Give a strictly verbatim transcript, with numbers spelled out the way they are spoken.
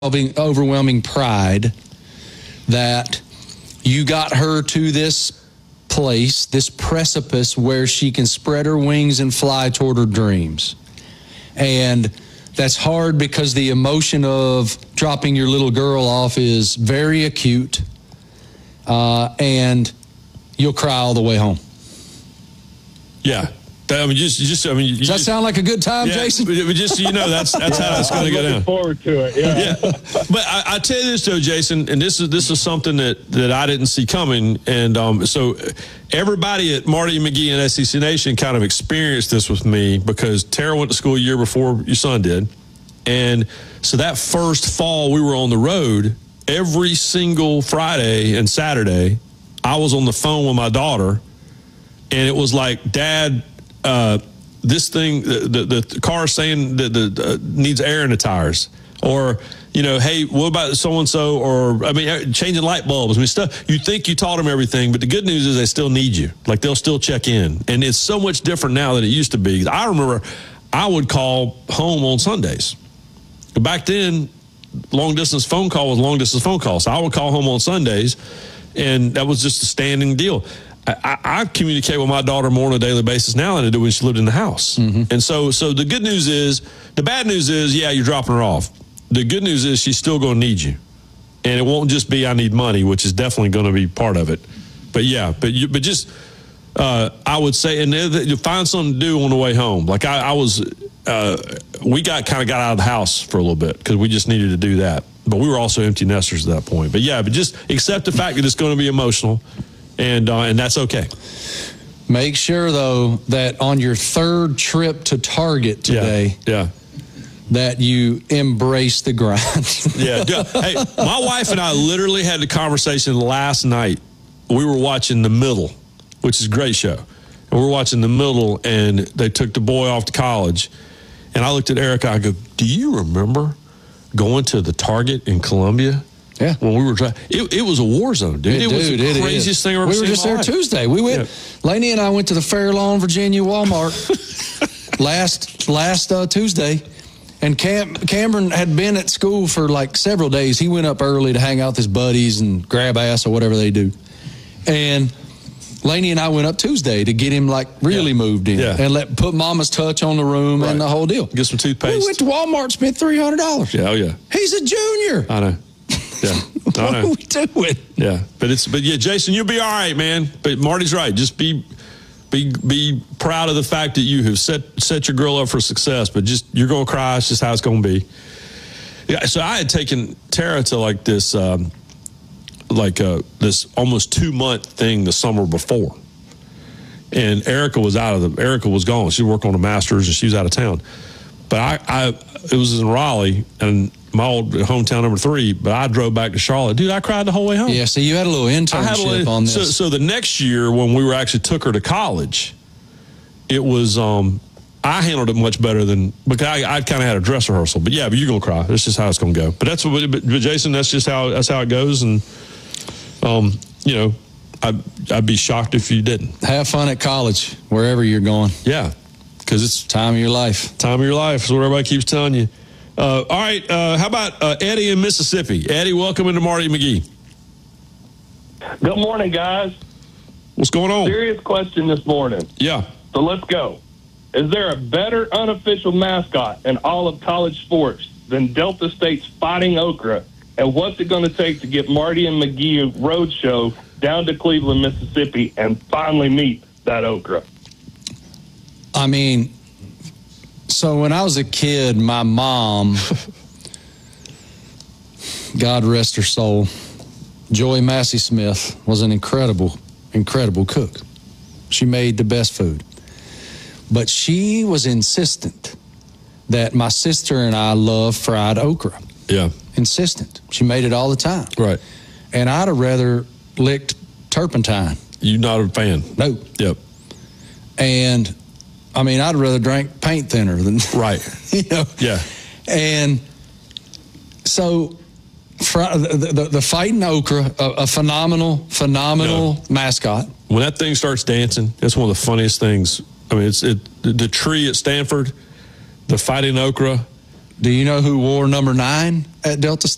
overwhelming pride that you got her to this place, this precipice where she can spread her wings and fly toward her dreams. And that's hard because the emotion of dropping your little girl off is very acute, uh, and you'll cry all the way home. Yeah. I mean, just, just, I mean, you does that just, sound like a good time, yeah, Jason? But just, you know, that's that's yeah, how it's going to go down. Looking forward to it. Yeah. yeah. But I, I tell you this though, Jason, and this is this is something that, that I didn't see coming, and um, so everybody at Marty McGee and S E C Nation kind of experienced this with me because Tara went to school a year before your son did, and so that first fall we were on the road every single Friday and Saturday. I was on the phone with my daughter, and it was like, Dad. Uh, this thing, the, the, the car saying that the, the needs air in the tires, or, you know, hey, what about so-and-so, or, I mean, changing light bulbs. I mean, stuff, you think you taught them everything, but the good news is they still need you. Like, they'll still check in. And it's so much different now than it used to be. I remember I would call home on Sundays. Back then, long-distance phone call was long-distance phone call. So I would call home on Sundays, and that was just a standing deal. I, I communicate with my daughter more on a daily basis now than I do when she lived in the house. Mm-hmm. And so so the good news is, the bad news is, yeah, you're dropping her off. The good news is she's still going to need you. And it won't just be I need money, which is definitely going to be part of it. But yeah, but you, but just, uh, I would say, and you find something to do on the way home. Like I, I was, uh, we got kind of got out of the house for a little bit because we just needed to do that. But we were also empty nesters at that point. But yeah, but just accept the fact that it's going to be emotional. And uh, and that's okay. Make sure, though, that on your third trip to Target today, yeah, yeah. that you embrace the grind. yeah. Hey, my wife and I literally had the conversation last night. We were watching The Middle, which is a great show. And we were watching The Middle, and they took the boy off to college. And I looked at Erica. I go, do you remember going to the Target in Columbia? Yeah, when we were trying, it, it was a war zone, dude. It, it was dude, the craziest thing I've ever seen. seen. We were just there life. Tuesday. We went. Yeah. Lainey and I went to the Fair Lawn, Virginia Walmart last last uh, Tuesday, and Cam, Cameron had been at school for like several days. He went up early to hang out with his buddies and grab ass or whatever they do, and Lainey and I went up Tuesday to get him like really yeah. moved in yeah. and let put Mama's touch on the room right. and the whole deal. Get some toothpaste. We went to Walmart, spent three hundred dollars. Yeah, oh yeah. He's a junior. I know. Yeah. What are we doing? Yeah, but it's but yeah, Jason, you'll be all right, man. But Marty's right. Just be be be proud of the fact that you have set set your girl up for success. But just you're gonna cry. It's just how it's gonna be. Yeah. So I had taken Tara to like this, um, like uh, this almost two month thing the summer before, and Erica was out of the. Erica was gone. She worked on a master's and she was out of town. But I, I it was in Raleigh and. My old hometown number three, but I drove back to Charlotte. Dude, I cried the whole way home. Yeah, so you had a little internship a little, on this. So, so the next year when we were actually took her to college, it was, um, I handled it much better than, because I, I kind of had a dress rehearsal. But yeah, but you're going to cry. That's just how it's going to go. But that's what, but, but Jason, that's just how, that's how it goes. And, um, you know, I'd, I'd be shocked if you didn't. Have fun at college, wherever you're going. Yeah, because it's time of your life. Time of your life is what everybody keeps telling you. Uh, all right, uh, how about uh, Eddie in Mississippi? Eddie, welcome into Marty McGee. Good morning, guys. What's going on? Serious question this morning. Yeah. So let's go. Is there a better unofficial mascot in all of college sports than Delta State's Fighting Okra? And what's it going to take to get Marty and McGee Roadshow down to Cleveland, Mississippi, and finally meet that okra? I mean... So when I was a kid, my mom, God rest her soul, Joy Massey Smith, was an incredible, incredible cook. She made the best food. But she was insistent that my sister and I love fried okra. Yeah. Insistent. She made it all the time. Right. And I'd have rather licked turpentine. You're not a fan? No. Yep. And... I mean, I'd rather drink paint thinner than right. You know. Yeah. And so, the the, the Fighting Okra, a, a phenomenal, phenomenal no. mascot. When that thing starts dancing, that's one of the funniest things. I mean, it's it the tree at Stanford, the Fighting Okra. Do you know who wore number nine at Delta State?